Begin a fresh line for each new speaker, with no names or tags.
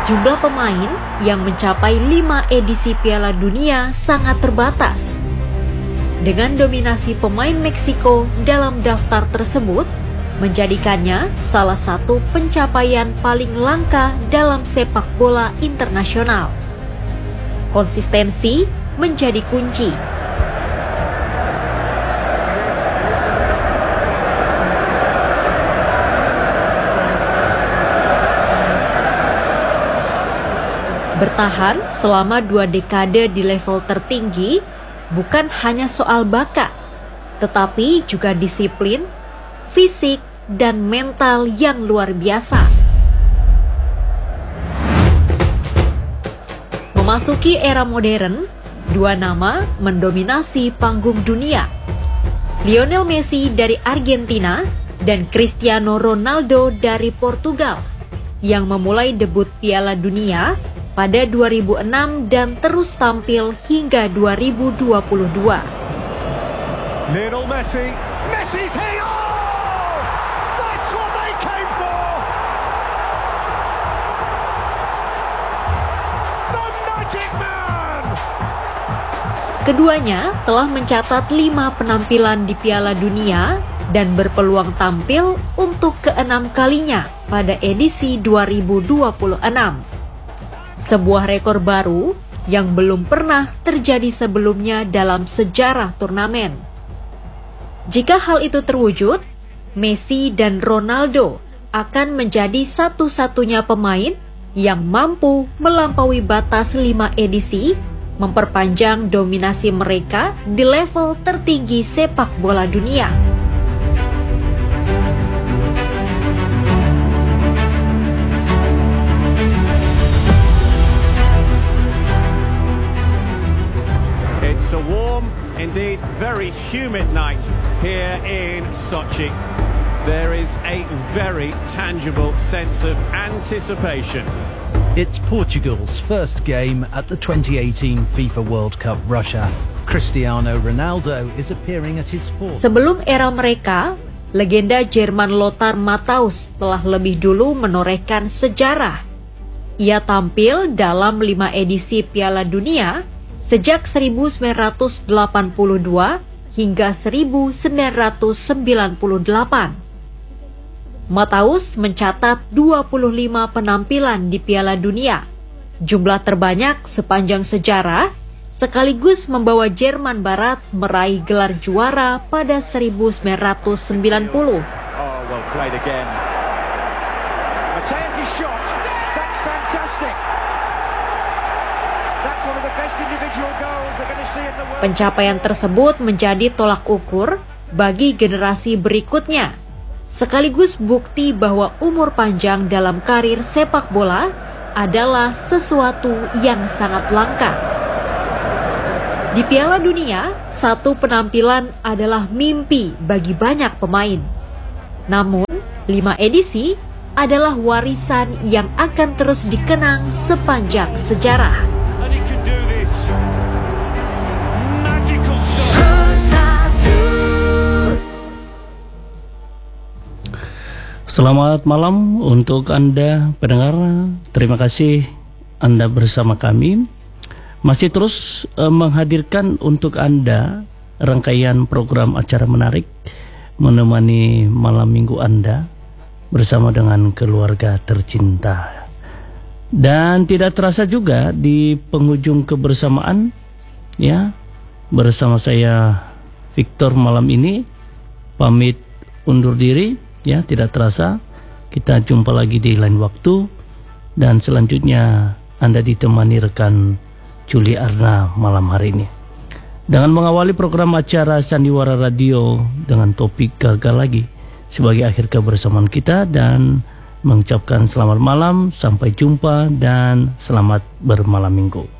Jumlah pemain yang mencapai 5 edisi Piala Dunia sangat terbatas. Dengan dominasi pemain Meksiko dalam daftar tersebut, menjadikannya salah satu pencapaian paling langka dalam sepak bola internasional. Konsistensi menjadi kunci. Bertahan selama 2 dekade di level tertinggi bukan hanya soal bakat, tetapi juga disiplin, fisik, dan mental yang luar biasa. Memasuki era modern, 2 nama mendominasi panggung dunia. Lionel Messi dari Argentina dan Cristiano Ronaldo dari Portugal yang memulai debut Piala Dunia pada 2006 dan terus tampil hingga 2022.
Lionel Messi, Messi's here! Oh! That's what they came for! The Magic Man!
Keduanya telah mencatat 5 penampilan di Piala Dunia dan berpeluang tampil untuk ke-6 kalinya pada edisi 2026. Sebuah rekor baru yang belum pernah terjadi sebelumnya dalam sejarah turnamen. Jika hal itu terwujud, Messi dan Ronaldo akan menjadi satu-satunya pemain yang mampu melampaui batas 5 edisi, memperpanjang dominasi mereka di level tertinggi sepak bola dunia.
It's a warm, indeed very humid night here in Sochi. There is a very tangible sense of anticipation.
It's Portugal's first game at the 2018 FIFA World Cup Russia. Cristiano Ronaldo is appearing at his fourth.
Sebelum era mereka, legenda Jerman Lothar Matthaus telah lebih dulu menorehkan sejarah. Ia tampil dalam 5 edisi Piala Dunia sejak 1982 hingga 1998. Matthaus mencatat 25 penampilan di Piala Dunia, jumlah terbanyak sepanjang sejarah, sekaligus membawa Jerman Barat meraih gelar juara pada 1990.
Oh, well played again. Matthaus' shot, that's fantastic. That's one of the best individual goals we're going to see in the world.
Pencapaian tersebut menjadi tolak ukur bagi generasi berikutnya, sekaligus bukti bahwa umur panjang dalam karir sepak bola adalah sesuatu yang sangat langka. Di Piala Dunia, satu penampilan adalah mimpi bagi banyak pemain. Namun, 5 edisi adalah warisan yang akan terus dikenang sepanjang sejarah.
And he can do this. Magical stuff.
Selamat malam untuk Anda pendengar. Terima kasih Anda bersama kami. Masih terus menghadirkan untuk Anda rangkaian program acara menarik menemani malam minggu Anda bersama dengan keluarga tercinta. Dan tidak terasa juga di penghujung kebersamaan ya, bersama saya Victor malam ini pamit undur diri ya, tidak terasa kita jumpa lagi di lain waktu, dan selanjutnya Anda ditemani rekan Juli Arna malam hari ini dengan mengawali program acara Sandiwara Radio dengan topik gagal lagi sebagai akhir kebersamaan kita, dan mengucapkan selamat malam, sampai jumpa, dan selamat bermalam minggu.